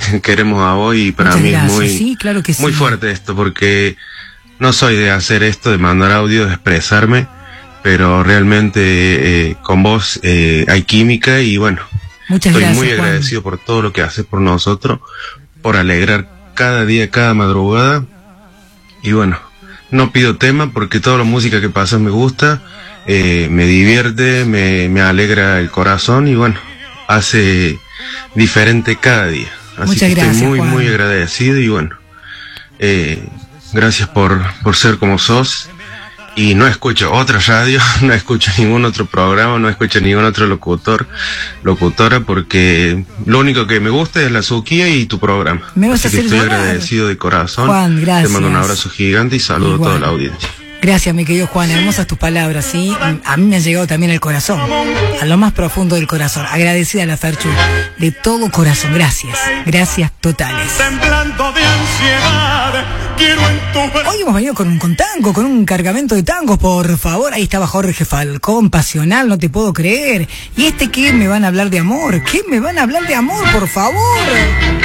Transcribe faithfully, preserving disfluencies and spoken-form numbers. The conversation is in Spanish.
queremos a vos y para Muchas mí gracias. es muy, Sí, claro que sí. muy fuerte esto, porque no soy de hacer esto, de mandar audio, de expresarme, pero realmente eh, con vos eh, hay química y bueno, Muchas estoy gracias, muy Juan. agradecido por todo lo que haces por nosotros, por alegrar cada día, cada madrugada. Y bueno, no pido tema porque toda la música que pasa me gusta, eh, me divierte, me, me alegra el corazón y bueno, hace diferente cada día. Así Muchas que gracias, estoy muy, Juan. muy agradecido y bueno, eh, gracias por, por ser como sos. Y no escucho otra radio, no escucho ningún otro programa, no escucho ningún otro locutor, locutora, porque lo único que me gusta es la Suquía y tu programa. Me vas a Así que hacer estoy llorar. agradecido de corazón. Juan, gracias. Te mando un abrazo gigante y saludo Igual. a toda la audiencia. Gracias, mi querido Juan, hermosas tus palabras, ¿sí? A mí me han llegado también al corazón, a lo más profundo del corazón. Agradecida a la Ferchu, de todo corazón, gracias, gracias totales. Temblando de ansiedad, quiero en tu... Hoy hemos venido con un con tango, con un cargamento de tangos, por favor. Ahí estaba Jorge Falcón, Pasional, no te puedo creer. ¿Y este qué? Me van a hablar de amor, ¿qué me van a hablar de amor, por favor?